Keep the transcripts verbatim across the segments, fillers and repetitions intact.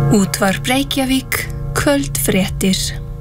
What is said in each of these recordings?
Útvarp Reykjavík, kvöldfréttir.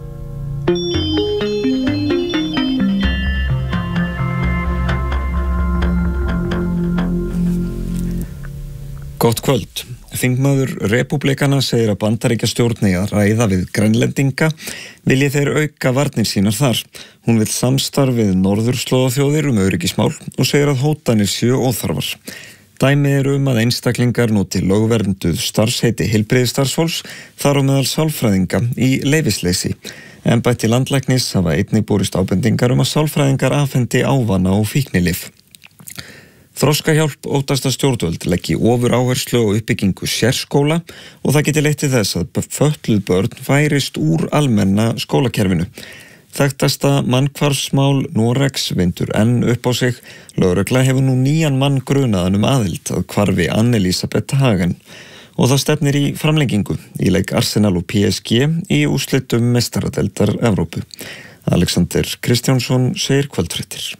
Gott kvöld. Þingmaður repúblikana segir að Bandaríkjastjórn eigi að ræða við Grænlendinga vilji þeir auka varnir sínar þar. Hún vill samstarf við norðurslóðaþjóðir um öryggismál og segir að hótanir séu óþarfar. Dæmi eru um að einstaklingar noti lögvernduð starfsheiti heilbrigðisstarfsfólks þar á meðal sálfræðinga í leyfisleysi. Embætti landlæknis hafa einnig borist ábendingar um að sálfræðingar afhendi ávana og fíknilyf. Þroskahjálp óttast að stjórnvöld leggi ofur áherslu á uppbyggingu sérskóla og það geti leitt til þess að fötluð börn færist úr almenna skólakerfinu. Þekktasta mannkvarfsmál Noregs vindur enn upp á sig. Lögregla hefur nú nýjan mann grunaðan um aðild að hvarfi Anne-Elisabeth Hagen og það stefnir í framlengingu í leik Arsenal og P S G í úrslitum meistaradeildar Evrópu. Alexander Kristjánsson segir kvöldfréttir.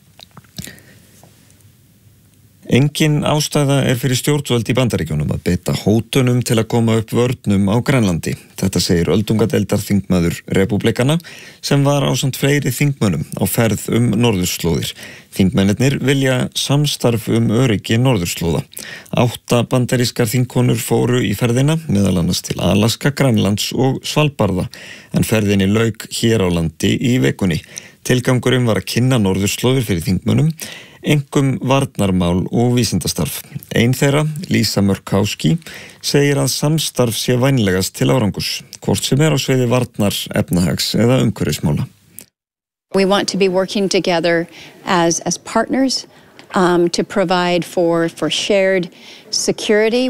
Engin ástæða er fyrir stjórnvöld í Bandaríkjunum að beita hótunum til að koma upp vörnum á Grænlandi. Þetta segir öldungadeildar þingmaður repúblikana sem var ásamt fleiri þingmönnum á ferð um norðurslóðir. Þingmennirnir vilja samstarf um öryggi norðurslóða. Átta bandarískar þingkonur fóru í ferðina, meðal annars til Alaska, Grænlands og Svalbarða, en ferðinni lauk hér á landi í vikunni. Tilgangurinn var að kynna norðurslóðir fyrir þingmönnum, einkum varnarmál og vísindastarf. Ein þeirra, Lisa Murkowski, segir að samstarf sé vænlegast til árangurs, hvort sem er á sviði varnar, efnahags eða umhverfismála. We want to be working together as, as partners um, to provide for, for shared security.